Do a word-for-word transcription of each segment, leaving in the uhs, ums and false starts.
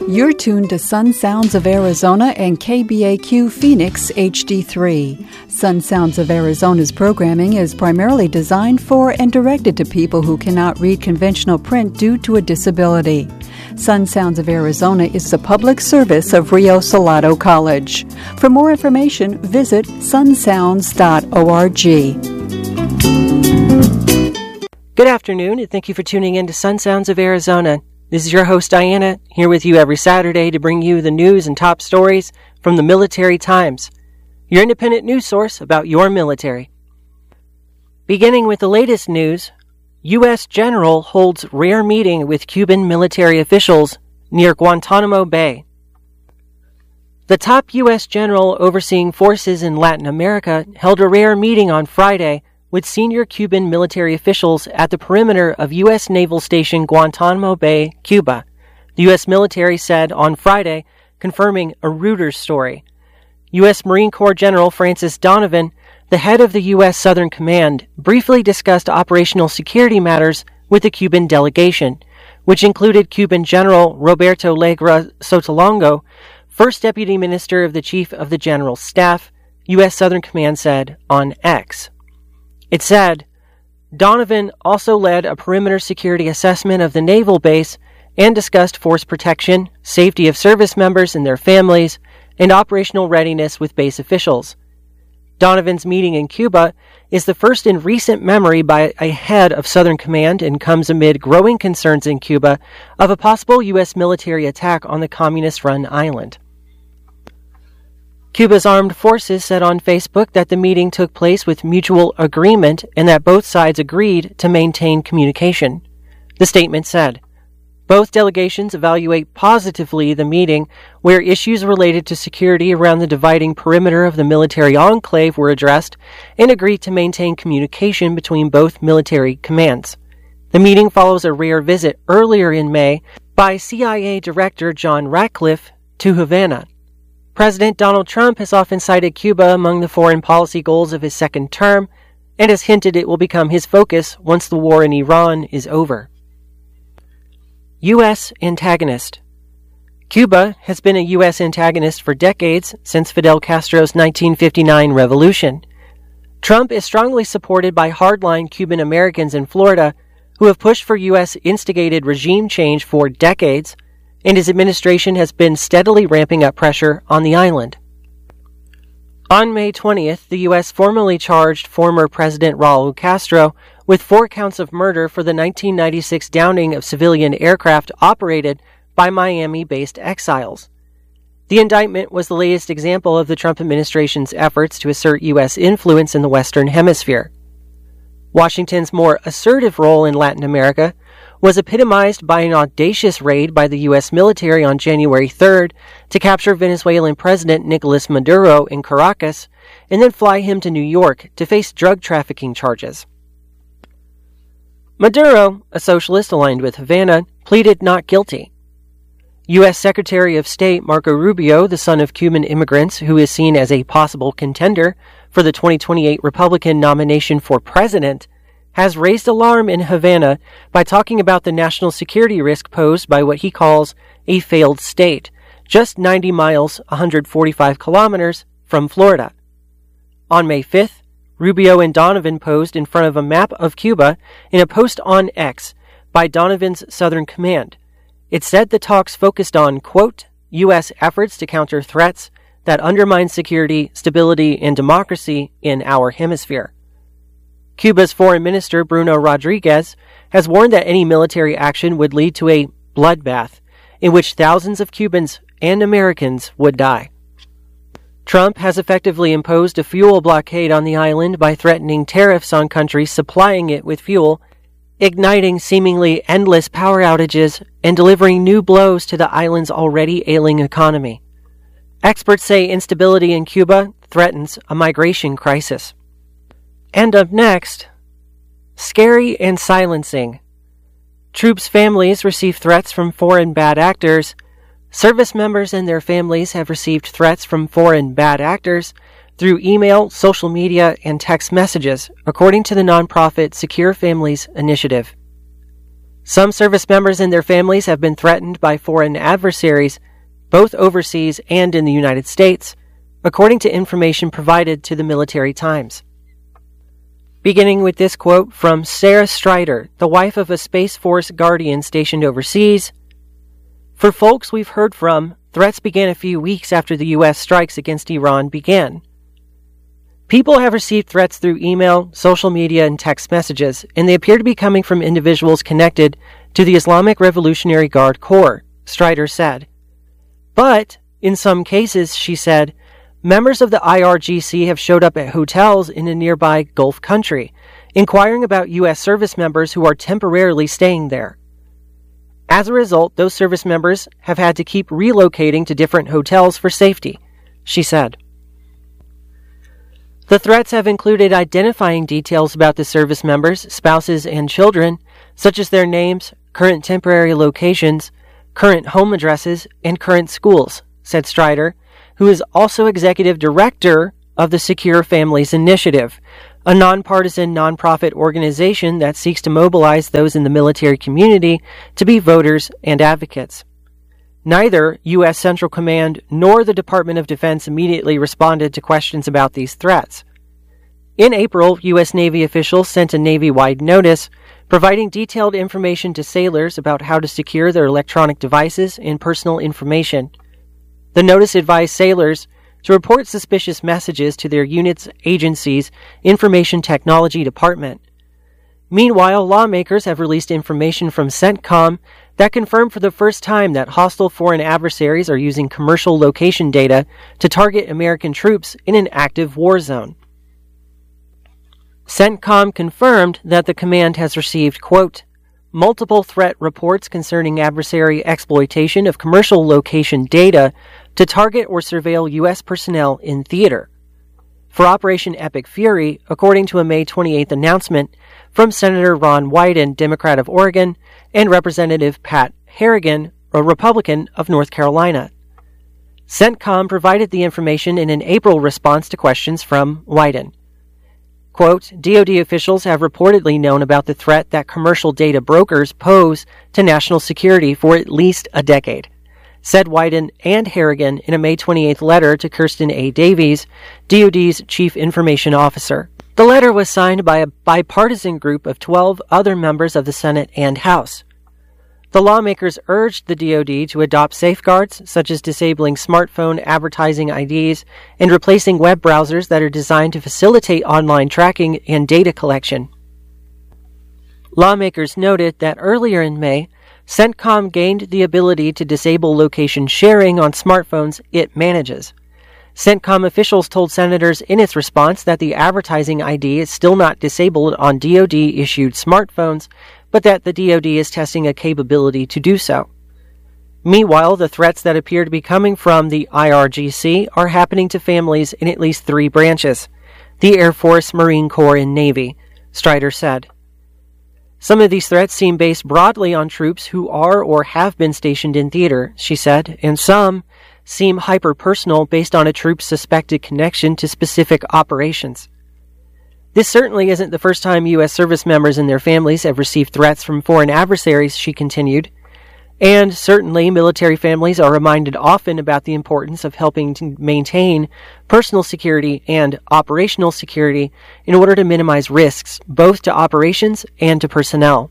You're tuned to Sun Sounds of Arizona and K B A Q Phoenix H D three. Sun Sounds of Arizona's programming is primarily designed for and directed to people who cannot read conventional print due to a disability. Sun Sounds of Arizona is the public service of Rio Salado College. For more information, visit sun sounds dot org. Good afternoon, and thank you for tuning in to Sun Sounds of Arizona. This is your host, Diana, here with you every Saturday to bring you the news and top stories from the Military Times, your independent news source about your military. Beginning with the latest news, U S general holds rare meeting with Cuban military officials near Guantanamo Bay. The top U S general overseeing forces in Latin America held a rare meeting on Friday with senior Cuban military officials at the perimeter of U S Naval Station Guantanamo Bay, Cuba, the U S military said on Friday, confirming a Reuters story. U S Marine Corps General Francis Donovan, the head of the U S Southern Command, briefly discussed operational security matters with the Cuban delegation, which included Cuban General Roberto Legra Sotolongo, First Deputy Minister of the Chief of the General Staff, U S Southern Command said on X. It said, Donovan also led a perimeter security assessment of the naval base and discussed force protection, safety of service members and their families, and operational readiness with base officials. Donovan's meeting in Cuba is the first in recent memory by a head of Southern Command and comes amid growing concerns in Cuba of a possible U S military attack on the communist-run island. Cuba's armed forces said on Facebook that the meeting took place with mutual agreement and that both sides agreed to maintain communication. The statement said, both delegations evaluate positively the meeting, where issues related to security around the dividing perimeter of the military enclave were addressed, and agreed to maintain communication between both military commands. The meeting follows a rare visit earlier in May by C I A Director John Ratcliffe to Havana. President Donald Trump has often cited Cuba among the foreign policy goals of his second term and has hinted it will become his focus once the war in Iran is over. U S antagonist. Cuba has been a U S antagonist for decades since Fidel Castro's nineteen fifty-nine revolution. Trump is strongly supported by hardline Cuban Americans in Florida who have pushed for U S-instigated regime change for decades, and his administration has been steadily ramping up pressure on the island. On May twentieth, the U S formally charged former President Raul Castro with four counts of murder for the nineteen ninety-six downing of civilian aircraft operated by Miami-based exiles. The indictment was the latest example of the Trump administration's efforts to assert U S influence in the Western Hemisphere. Washington's more assertive role in Latin America was epitomized by an audacious raid by the U S military on January third to capture Venezuelan President Nicolas Maduro in Caracas and then fly him to New York to face drug trafficking charges. Maduro, a socialist aligned with Havana, pleaded not guilty. U S Secretary of State Marco Rubio, the son of Cuban immigrants who is seen as a possible contender for the twenty twenty-eight Republican nomination for president, has raised alarm in Havana by talking about the national security risk posed by what he calls a failed state, just ninety miles, one hundred forty-five kilometers, from Florida. On May fifth, Rubio and Donovan posed in front of a map of Cuba in a post on X by Donovan's Southern Command. It said the talks focused on, quote, U S efforts to counter threats that undermine security, stability, and democracy in our hemisphere. Cuba's Foreign Minister Bruno Rodriguez has warned that any military action would lead to a bloodbath in which thousands of Cubans and Americans would die. Trump has effectively imposed a fuel blockade on the island by threatening tariffs on countries supplying it with fuel, igniting seemingly endless power outages, and delivering new blows to the island's already ailing economy. Experts say instability in Cuba threatens a migration crisis. And up next, scary and silencing. Troops' families receive threats from foreign bad actors. Service members and their families have received threats from foreign bad actors through email, social media, and text messages, according to the nonprofit Secure Families Initiative. Some service members and their families have been threatened by foreign adversaries, both overseas and in the United States, according to information provided to the Military Times. Beginning with this quote from Sarah Strider, the wife of a Space Force Guardian stationed overseas, "For folks we've heard from, threats began a few weeks after the U S strikes against Iran began. People have received threats through email, social media, and text messages, and they appear to be coming from individuals connected to the Islamic Revolutionary Guard Corps," Strider said. But, in some cases, she said, members of the I R G C have showed up at hotels in a nearby Gulf country, inquiring about U S service members who are temporarily staying there. As a result, those service members have had to keep relocating to different hotels for safety, she said. The threats have included identifying details about the service members, spouses, and children, such as their names, current temporary locations, current home addresses, and current schools, said Strider, who is also executive director of the Secure Families Initiative, a nonpartisan nonprofit organization that seeks to mobilize those in the military community to be voters and advocates. Neither U S Central Command nor the Department of Defense immediately responded to questions about these threats. In April, U S Navy officials sent a Navy-wide notice providing detailed information to sailors about how to secure their electronic devices and personal information. The notice advised sailors to report suspicious messages to their unit's agency's Information Technology Department. Meanwhile, lawmakers have released information from CENTCOM that confirmed for the first time that hostile foreign adversaries are using commercial location data to target American troops in an active war zone. CENTCOM confirmed that the command has received, quote, multiple threat reports concerning adversary exploitation of commercial location data to target or surveil U S personnel in theater. For Operation Epic Fury, according to a May twenty-eighth announcement from Senator Ron Wyden, Democrat of Oregon, and Representative Pat Harrigan, a Republican of North Carolina. CENTCOM provided the information in an April response to questions from Wyden. Quote, D O D officials have reportedly known about the threat that commercial data brokers pose to national security for at least a decade, said Wyden and Harrigan in a May twenty-eighth letter to Kirsten A. Davies, D O D's chief information officer. The letter was signed by a bipartisan group of twelve other members of the Senate and House. The lawmakers urged the D O D to adopt safeguards, such as disabling smartphone advertising I Ds and replacing web browsers that are designed to facilitate online tracking and data collection. Lawmakers noted that earlier in May, CENTCOM gained the ability to disable location sharing on smartphones it manages. CENTCOM officials told senators in its response that the advertising I D is still not disabled on D O D-issued smartphones, but that the D O D is testing a capability to do so. Meanwhile, the threats that appear to be coming from the I R G C are happening to families in at least three branches: the Air Force, Marine Corps, and Navy, Strider said. Some of these threats seem based broadly on troops who are or have been stationed in theater, she said, and some seem hyper-personal based on a troop's suspected connection to specific operations. This certainly isn't the first time U S service members and their families have received threats from foreign adversaries, she continued. And certainly military families are reminded often about the importance of helping to maintain personal security and operational security in order to minimize risks, both to operations and to personnel.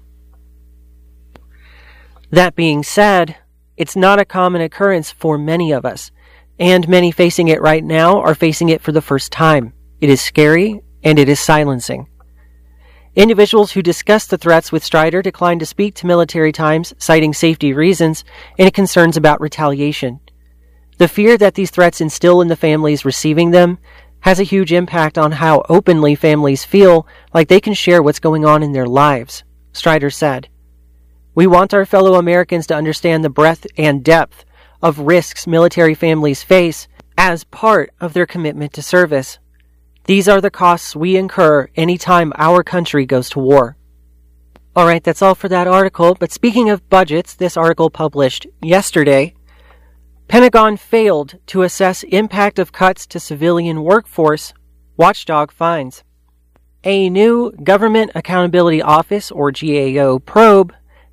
That being said, it's not a common occurrence for many of us, and many facing it right now are facing it for the first time. It is scary, and it is silencing. Individuals who discussed the threats with Strider declined to speak to Military Times, citing safety reasons and concerns about retaliation. The fear that these threats instill in the families receiving them has a huge impact on how openly families feel like they can share what's going on in their lives, Strider said. We want our fellow Americans to understand the breadth and depth of risks military families face as part of their commitment to service. These are the costs we incur anytime our country goes to war. All right, that's all for that article. But speaking of budgets, this article published yesterday, Pentagon failed to assess impact of cuts to civilian workforce, watchdog finds. A new Government Accountability Office, or G A O, probe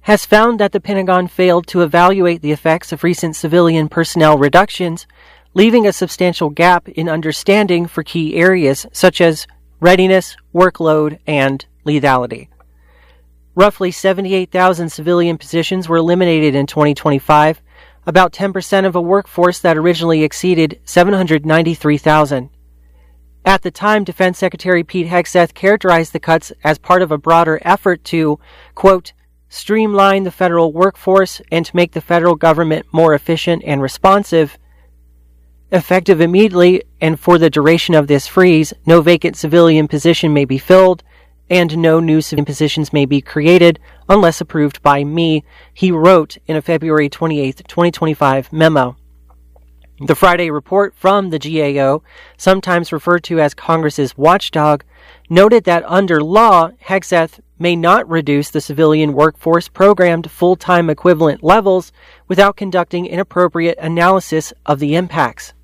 has found that the Pentagon failed to evaluate the effects of recent civilian personnel reductions, leaving a substantial gap in understanding for key areas such as readiness, workload, and lethality. Roughly seventy-eight thousand civilian positions were eliminated in twenty twenty-five, about ten percent of a workforce that originally exceeded seven hundred ninety-three thousand. At the time, Defense Secretary Pete Hegseth characterized the cuts as part of a broader effort to, quote, streamline the federal workforce and to make the federal government more efficient and responsive. Effective immediately and for the duration of this freeze, no vacant civilian position may be filled, and no new civilian positions may be created unless approved by me, he wrote in a February twenty-eighth, twenty twenty-five memo. The Friday report from the G A O, sometimes referred to as Congress's watchdog, noted that under law, Hegseth may not reduce the civilian workforce program to full-time equivalent levels without conducting an appropriate analysis of the impacts.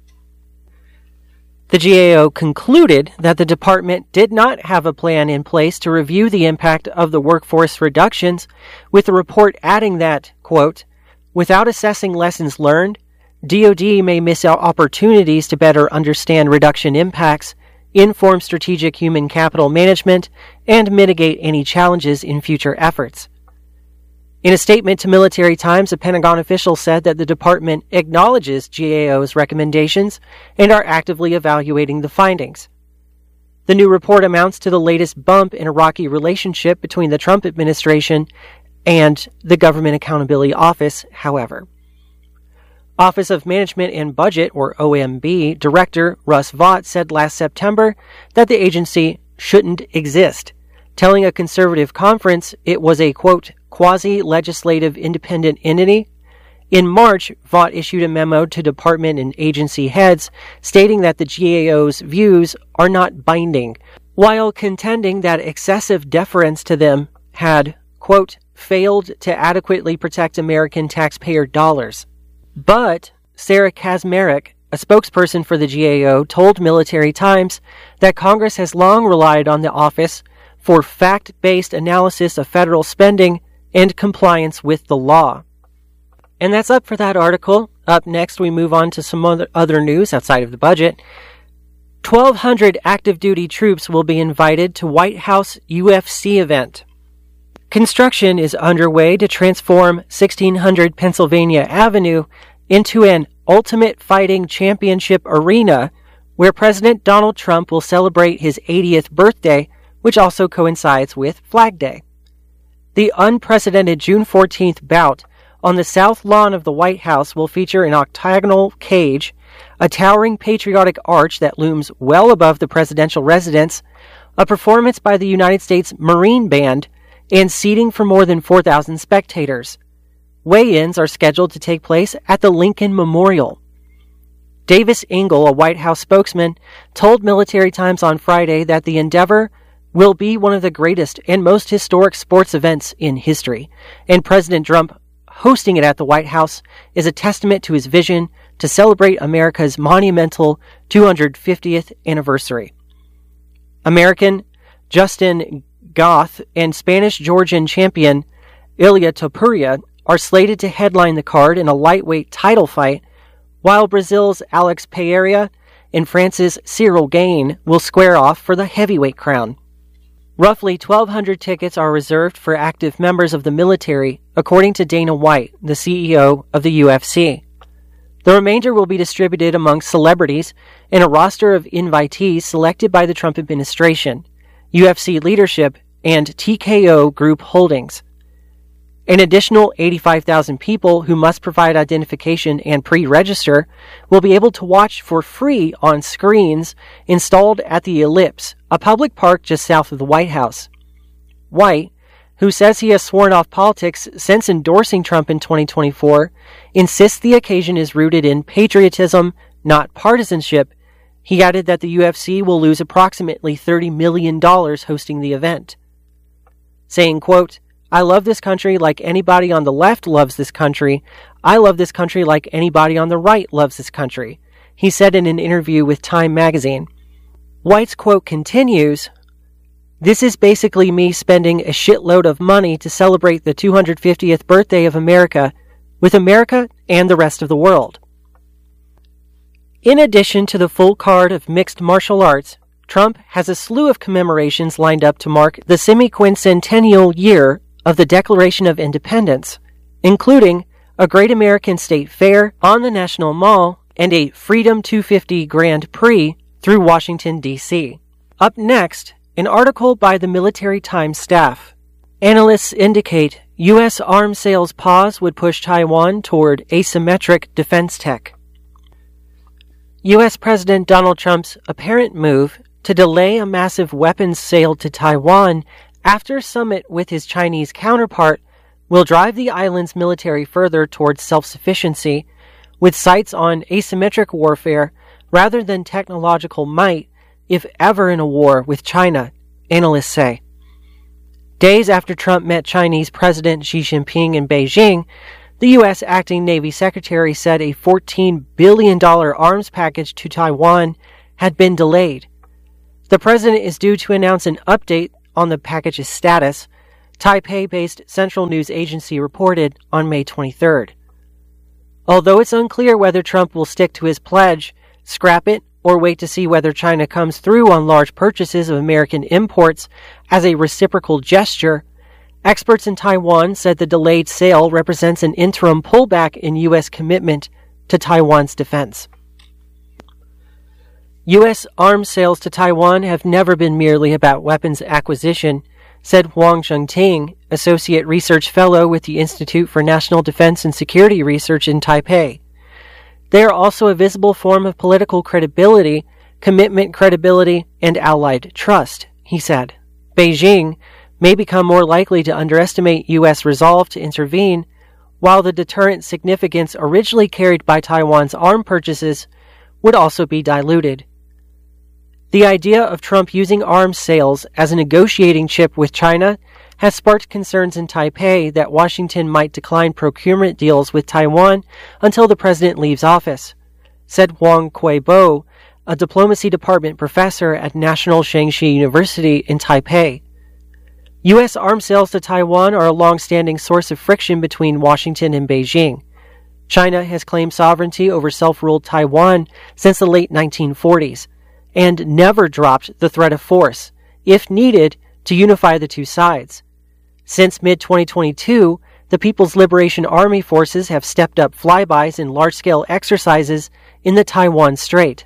The G A O concluded that the department did not have a plan in place to review the impact of the workforce reductions, with the report adding that, quote, without assessing lessons learned, D O D may miss out opportunities to better understand reduction impacts, inform strategic human capital management, and mitigate any challenges in future efforts. In a statement to Military Times, a Pentagon official said that the department acknowledges G A O's recommendations and are actively evaluating the findings. The new report amounts to the latest bump in a rocky relationship between the Trump administration and the Government Accountability Office, however. Office of Management and Budget, or O M B, Director Russ Vought said last September that the agency shouldn't exist, telling a conservative conference it was a, quote, quasi-legislative independent entity. In March, Vought issued a memo to department and agency heads stating that the G A O's views are not binding, while contending that excessive deference to them had, quote, failed to adequately protect American taxpayer dollars. But Sarah Kazmarek, a spokesperson for the G A O, told Military Times that Congress has long relied on the office for fact-based analysis of federal spending and compliance with the law. And that's up for that article. Up next, we move on to some other, other news outside of the budget. twelve hundred active duty troops will be invited to White House U F C event. Construction is underway to transform sixteen hundred Pennsylvania Avenue into an Ultimate Fighting Championship arena where President Donald Trump will celebrate his eightieth birthday, which also coincides with Flag Day. The unprecedented June fourteenth bout on the south lawn of the White House will feature an octagonal cage, a towering patriotic arch that looms well above the presidential residence, a performance by the United States Marine Band, and seating for more than four thousand spectators. Weigh-ins are scheduled to take place at the Lincoln Memorial. Davis Engel, a White House spokesman, told Military Times on Friday that the endeavor will be one of the greatest and most historic sports events in history, and President Trump hosting it at the White House is a testament to his vision to celebrate America's monumental two hundred fiftieth anniversary. American Justin Goth and Spanish-Georgian champion Ilia Topuria are slated to headline the card in a lightweight title fight, while Brazil's Alex Pereira and France's Cyril Gane will square off for the heavyweight crown. Roughly twelve hundred tickets are reserved for active members of the military, according to Dana White, the C E O of the U F C. The remainder will be distributed among celebrities and a roster of invitees selected by the Trump administration, U F C leadership, and T K O Group Holdings. An additional eighty-five thousand people who must provide identification and pre-register will be able to watch for free on screens installed at the Ellipse, a public park just south of the White House. White, who says he has sworn off politics since endorsing Trump in twenty twenty-four, insists the occasion is rooted in patriotism, not partisanship. He added that the U F C will lose approximately thirty million dollars hosting the event, saying, quote, I love this country like anybody on the left loves this country. I love this country like anybody on the right loves this country, he said in an interview with Time magazine. White's quote continues, "This is basically me spending a shitload of money to celebrate the two hundred fiftieth birthday of America with America and the rest of the world." In addition to the full card of mixed martial arts, Trump has a slew of commemorations lined up to mark the semi-quincentennial year of the Declaration of Independence, including a Great American State Fair on the National Mall and a Freedom two fifty Grand Prix through Washington, D C Up next, an article by the Military Times staff. Analysts indicate U S arms sales pause would push Taiwan toward asymmetric defense tech. U S President Donald Trump's apparent move to delay a massive weapons sale to Taiwan after a summit with his Chinese counterpart will drive the island's military further towards self-sufficiency, with sights on asymmetric warfare rather than technological might, if ever in a war with China, analysts say. Days after Trump met Chinese President Xi Jinping in Beijing, the U S acting Navy Secretary said a fourteen billion dollars arms package to Taiwan had been delayed. The president is due to announce an update on the package's status, Taipei-based Central News Agency reported on May twenty-third. Although it's unclear whether Trump will stick to his pledge, scrap it, or wait to see whether China comes through on large purchases of American imports as a reciprocal gesture, experts in Taiwan said the delayed sale represents an interim pullback in U S commitment to Taiwan's defense. U S arms sales to Taiwan have never been merely about weapons acquisition, said Huang Zhengting, Associate Research Fellow with the Institute for National Defense and Security Research in Taipei. They are also a visible form of political credibility, commitment credibility, and allied trust, he said. Beijing may become more likely to underestimate U S resolve to intervene, while the deterrent significance originally carried by Taiwan's arms purchases would also be diluted. The idea of Trump using arms sales as a negotiating chip with China has sparked concerns in Taipei that Washington might decline procurement deals with Taiwan until the president leaves office, said Huang Kuei-bo, a diplomacy department professor at National Shangxi University in Taipei. U S arms sales to Taiwan are a long-standing source of friction between Washington and Beijing. China has claimed sovereignty over self-ruled Taiwan since the late nineteen forties, and never dropped the threat of force, if needed, to unify the two sides. Since mid twenty twenty-two, the People's Liberation Army forces have stepped up flybys and large-scale exercises in the Taiwan Strait.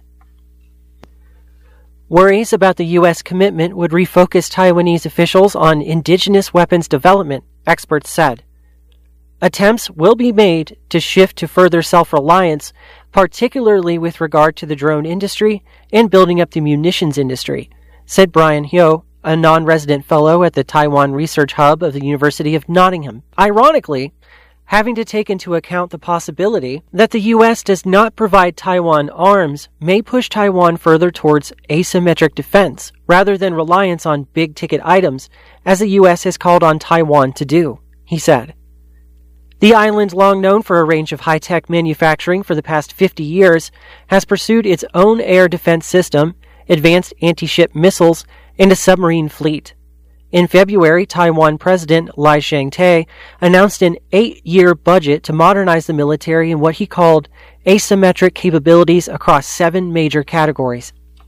Worries about the U S commitment would refocus Taiwanese officials on indigenous weapons development, experts said. Attempts will be made to shift to further self-reliance, particularly with regard to the drone industry and building up the munitions industry, said Brian Hyo, a non-resident fellow at the Taiwan Research Hub of the University of Nottingham. Ironically, having to take into account the possibility that the U S does not provide Taiwan arms may push Taiwan further towards asymmetric defense rather than reliance on big-ticket items, as the U S has called on Taiwan to do, he said. The island, long known for a range of high-tech manufacturing for the past fifty years, has pursued its own air defense system, advanced anti-ship missiles, and a submarine fleet. In February, Taiwan President Lai Ching-te announced an eight-year budget to modernize the military in what he called asymmetric capabilities across seven major categories.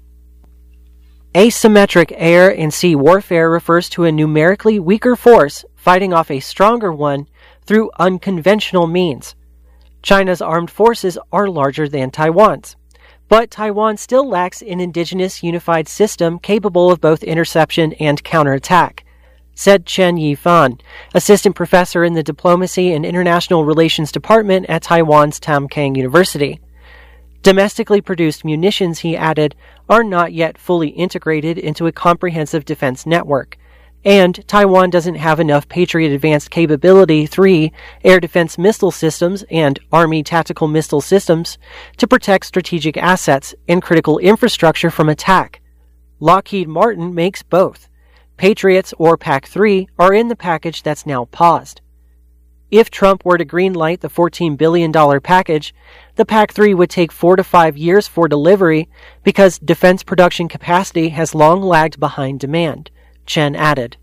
Asymmetric air and sea warfare refers to a numerically weaker force fighting off a stronger one through unconventional means. China's armed forces are larger than Taiwan's, but Taiwan still lacks an indigenous unified system capable of both interception and counterattack, said Chen Yifan, assistant professor in the Diplomacy and International Relations Department at Taiwan's Tamkang University. Domestically produced munitions, he added, are not yet fully integrated into a comprehensive defense network, and Taiwan doesn't have enough Patriot Advanced Capability three air defense missile systems and Army tactical missile systems to protect strategic assets and critical infrastructure from attack. Lockheed Martin makes both. Patriots or P A C three are in the package that's now paused. If Trump were to greenlight the fourteen billion dollars package, the P A C three would take four to five years for delivery because defense production capacity has long lagged behind demand, Chen added.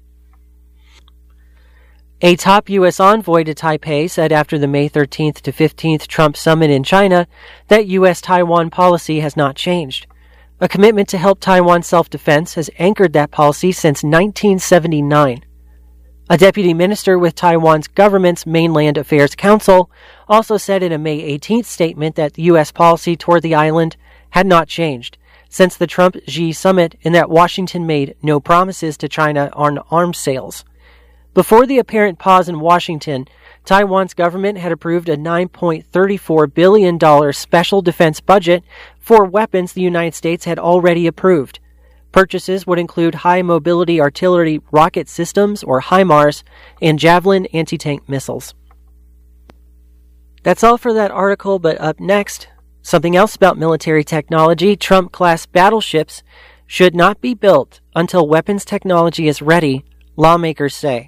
A top U S envoy to Taipei said after the May thirteenth to fifteenth Trump summit in China that U S-Taiwan policy has not changed. A commitment to help Taiwan self-defense has anchored that policy since nineteen seventy-nine. A deputy minister with Taiwan's government's Mainland Affairs Council also said in a May eighteenth statement that the U S policy toward the island had not changed since the Trump-Xi summit and that Washington made no promises to China on arms sales. Before the apparent pause in Washington, Taiwan's government had approved a nine point three four billion dollars special defense budget for weapons the United States had already approved. Purchases would include high-mobility artillery rocket systems, or HIMARS, and Javelin anti-tank missiles. That's all for that article, but up next, something else about military technology. Trump-class battleships should not be built until weapons technology is ready, lawmakers say.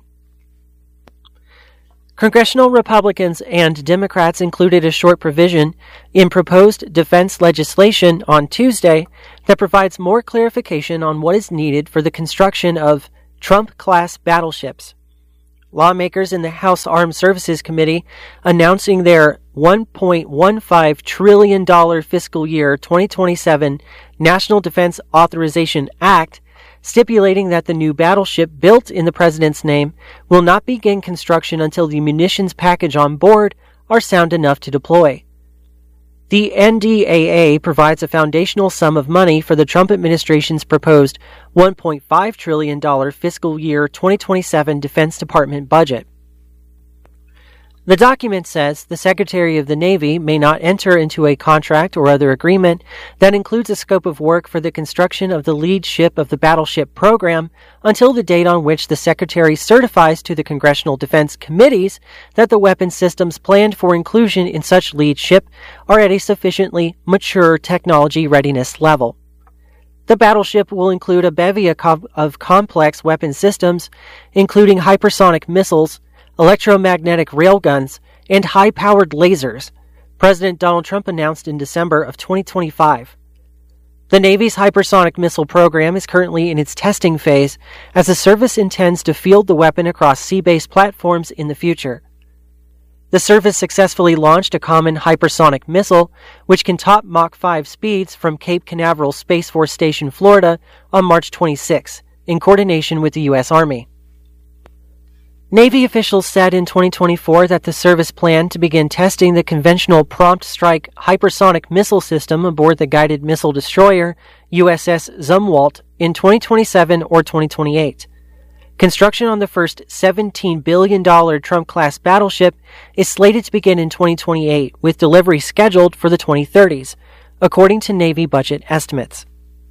Congressional Republicans and Democrats included a short provision in proposed defense legislation on Tuesday that provides more clarification on what is needed for the construction of Trump-class battleships. Lawmakers in the House Armed Services Committee announcing their one point one five trillion dollars fiscal year twenty twenty-seven National Defense Authorization Act, stipulating that the new battleship built in the president's name will not begin construction until the munitions package on board are sound enough to deploy. The N D A A provides a foundational sum of money for the Trump administration's proposed one point five trillion dollars fiscal year twenty twenty-seven Defense Department budget. The document says the Secretary of the Navy may not enter into a contract or other agreement that includes a scope of work for the construction of the lead ship of the battleship program until the date on which the Secretary certifies to the Congressional Defense Committees that the weapon systems planned for inclusion in such lead ship are at a sufficiently mature technology readiness level. The battleship will include a bevy of complex weapon systems, including hypersonic missiles, electromagnetic railguns, and high-powered lasers, President Donald Trump announced in December of twenty twenty-five. The Navy's hypersonic missile program is currently in its testing phase as the service intends to field the weapon across sea-based platforms in the future. The service successfully launched a common hypersonic missile, which can top Mach five speeds from Cape Canaveral Space Force Station, Florida, on March twenty-sixth, in coordination with the U S Army. Navy officials said in twenty twenty-four that the service planned to begin testing the conventional prompt strike hypersonic missile system aboard the guided missile destroyer U S S Zumwalt in twenty twenty-seven or twenty twenty-eight. Construction on the first seventeen billion dollars Trump-class battleship is slated to begin in twenty twenty-eight, with delivery scheduled for the twenty thirties, according to Navy budget estimates.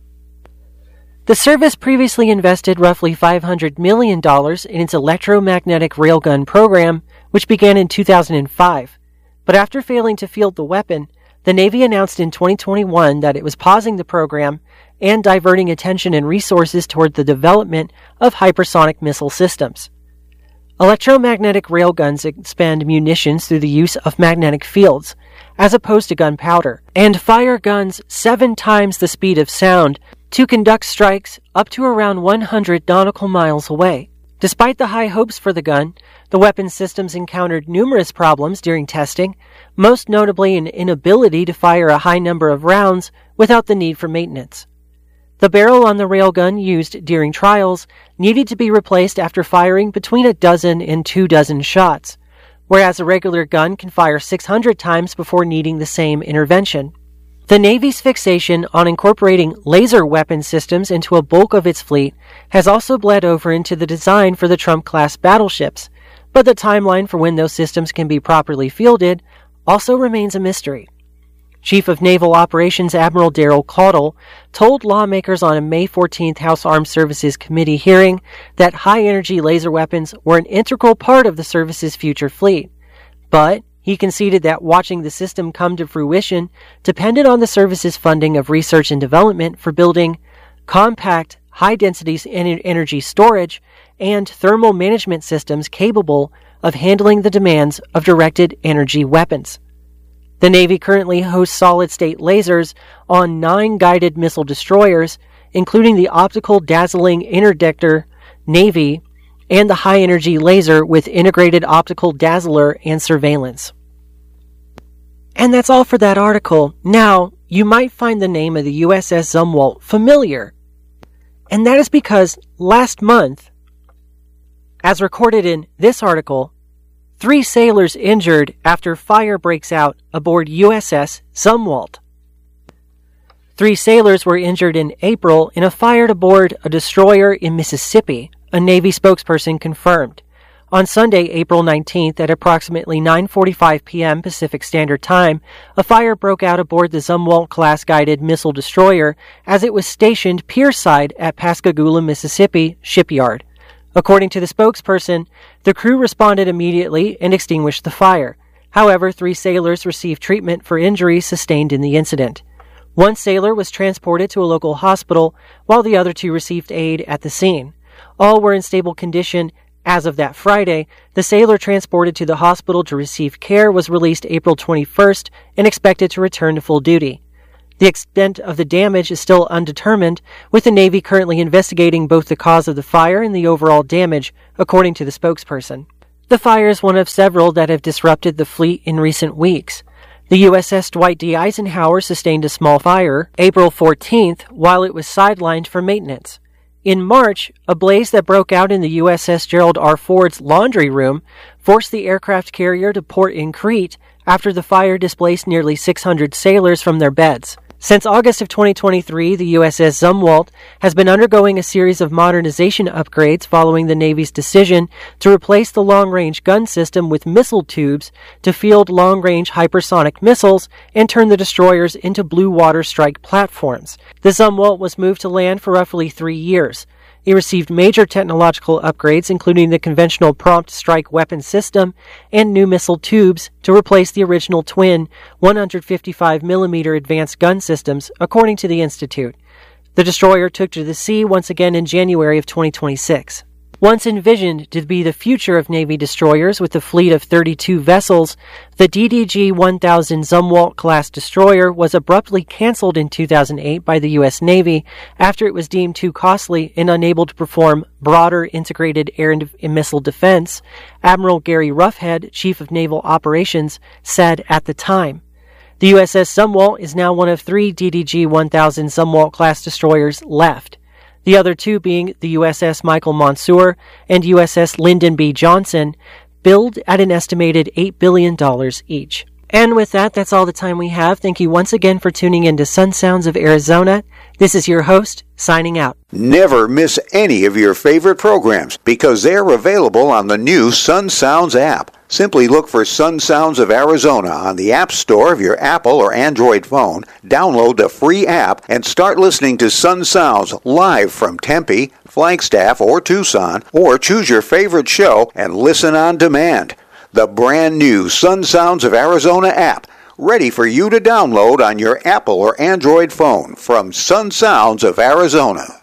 The service previously invested roughly five hundred million dollars in its electromagnetic railgun program, which began in two thousand five. But after failing to field the weapon, the Navy announced in twenty twenty-one that it was pausing the program and diverting attention and resources toward the development of hypersonic missile systems. Electromagnetic railguns expend munitions through the use of magnetic fields, as opposed to gunpowder, and fire guns seven times the speed of sound to conduct strikes up to around one hundred nautical miles away. Despite the high hopes for the gun, the weapon systems encountered numerous problems during testing, most notably an inability to fire a high number of rounds without the need for maintenance. The barrel on the railgun used during trials needed to be replaced after firing between a dozen and two dozen shots, whereas a regular gun can fire six hundred times before needing the same intervention. The Navy's fixation on incorporating laser weapon systems into a bulk of its fleet has also bled over into the design for the Trump-class battleships, but the timeline for when those systems can be properly fielded also remains a mystery. Chief of Naval Operations Admiral Daryl Caudle told lawmakers on a May fourteenth House Armed Services Committee hearing that high-energy laser weapons were an integral part of the service's future fleet, but he conceded that watching the system come to fruition depended on the service's funding of research and development for building compact, high-density energy storage and thermal management systems capable of handling the demands of directed energy weapons. The Navy currently hosts solid-state lasers on nine guided missile destroyers, including the optical dazzling interdictor Navy, and the high-energy laser with integrated optical dazzler and surveillance. And that's all for that article. Now, you might find the name of the U S S Zumwalt familiar. And that is because last month, as recorded in this article, three sailors injured after fire breaks out aboard U S S Zumwalt. Three sailors were injured in April in a fire aboard a destroyer in Mississippi, a Navy spokesperson confirmed. On Sunday, April nineteenth, at approximately nine forty-five p.m. Pacific Standard Time, a fire broke out aboard the Zumwalt-class guided missile destroyer as it was stationed pierside at Pascagoula, Mississippi shipyard. According to the spokesperson, the crew responded immediately and extinguished the fire. However, three sailors received treatment for injuries sustained in the incident. One sailor was transported to a local hospital, while the other two received aid at the scene. All were in stable condition. As of that Friday, the sailor transported to the hospital to receive care was released April twenty-first and expected to return to full duty. The extent of the damage is still undetermined, with the Navy currently investigating both the cause of the fire and the overall damage, according to the spokesperson. The fire is one of several that have disrupted the fleet in recent weeks. The U S S Dwight D. Eisenhower sustained a small fire April fourteenth while it was sidelined for maintenance. In March, a blaze that broke out in the U S S Gerald R. Ford's laundry room forced the aircraft carrier to port in Crete after the fire displaced nearly six hundred sailors from their beds. Since August of twenty twenty-three, the U S S Zumwalt has been undergoing a series of modernization upgrades following the Navy's decision to replace the long-range gun system with missile tubes to field long-range hypersonic missiles and turn the destroyers into blue water strike platforms. The Zumwalt was moved to land for roughly three years. It received major technological upgrades, including the conventional prompt strike weapon system and new missile tubes to replace the original twin one hundred fifty-five millimeter advanced gun systems, according to the Institute. The destroyer took to the sea once again in January of twenty twenty-six. Once envisioned to be the future of Navy destroyers with a fleet of thirty-two vessels, the D D G one thousand Zumwalt-class destroyer was abruptly canceled in two thousand eight by the U S Navy after it was deemed too costly and unable to perform broader integrated air and missile defense, Admiral Gary Roughead, Chief of Naval Operations, said at the time. The U S S Zumwalt is now one of three D D G one thousand Zumwalt-class destroyers left, the other two being the U S S Michael Monsoor and U S S Lyndon B. Johnson, billed at an estimated eight billion dollars each. And with that, that's all the time we have. Thank you once again for tuning in to Sun Sounds of Arizona. This is your host, signing out. Never miss any of your favorite programs because they're available on the new Sun Sounds app. Simply look for Sun Sounds of Arizona on the App Store of your Apple or Android phone, download the free app, and start listening to Sun Sounds live from Tempe, Flagstaff, or Tucson, or choose your favorite show and listen on demand. The brand new Sun Sounds of Arizona app, ready for you to download on your Apple or Android phone from Sun Sounds of Arizona.